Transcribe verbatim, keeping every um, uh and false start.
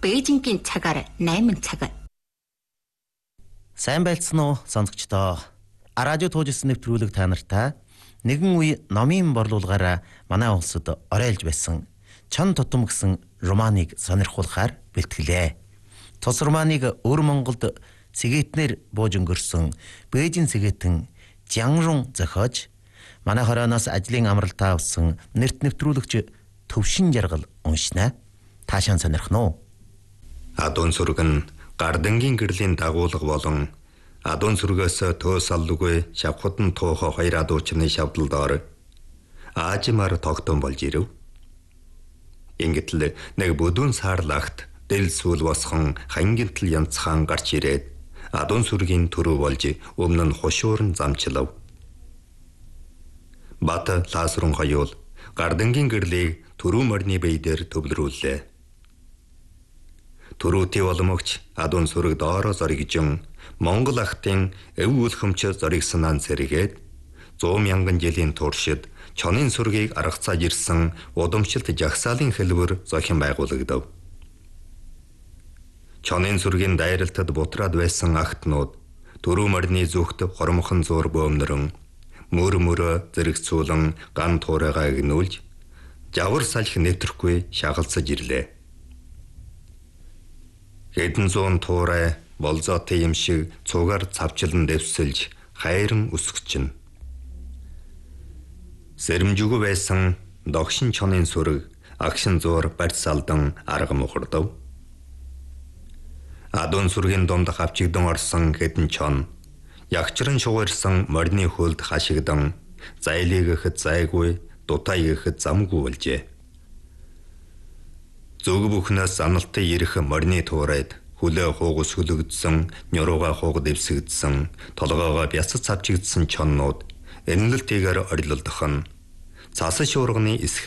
Бээжингийн цагаар найман цаг. Сайн байлцсан уу сонсогчдоо. Радио туужсэн нэвтрүүлэг та нартай нэгэн үе номын борлуулгаараа манай улсад орайлж байсан Чон тутам гэсэн романыг сонирхуулахаар бэлтгэлээ. Тус романыг өвөр Монголд сэгээтнэр бууж өнгөрсөн Бээжин сэгээтэн Жангрун зохиож манай хорооноос ажлын амралтаа авсан нэрт нэвтрүүлэгч Төвшин Жаргал уншнаа. Таашаан сонирхно уу? Адуун сүрэг нь гардангийн гэрлийн дагуулга болон адуун сүргээс төөс аллугүй шавхатан туухо хоёр адуучны шавдалдоор аажимаар тогтон болж ирэв. Ингэтэл нэг бүдүүн саарлагт дэл сүүл босхон хангинтал янцхан гарч ирээд адуун сүргийн төрөв болж өмнө нь хушуурн замчлав. Бат лаасрун хоёул гардангийн гэрлийг төрөө морины бие дээр төвлөрүүллээ. Төрөөтэй боломогч адуун сүрэг доороо зоригжин Монгол ахтын эв үлхэмч зоригснаан сэргээд сто мянган жилийн туршид чонын сүргийг аргацааж ирсэн удамшилт жагсаалын хэлбэр зохион байгуулагдав. Чонын сүргийн дайралтад бутраад байсан ахтнууд төрөө морины зүгт хормохон зуур бөөмнөрөн мөр мөрө зэрэгцүүлэн ган туурайгаа гинүүлж жавар салхи нэвтрэхгүй шагалцаж ирлээ. Хэдэн зуун туурай болзоотой юм шиг цугаар цавчлан дэвсэлж хайран өсгөчнө. Сэрэмжгүй байсан догшин чонын сүрэг агшин зуур барьц салдан арга мухардав. Адуун сүргийн дунд хавчигдан орсон хэдэн чон ягчран шугаарсан морины хөлд хашигдан зайлыг ихэд зайгүй дутай ихэд замгүй болжээ. Зүг бүхнээс амналтын ирэх морины туурайд хүлээ хуугс хөлөгдсөн, нёрууга хууг дэвсэгдсэн, толгоогоо бяцад цавчигдсан чоннууд энэлтэйгээр орилолдох нь цасан шуурганы эсрэг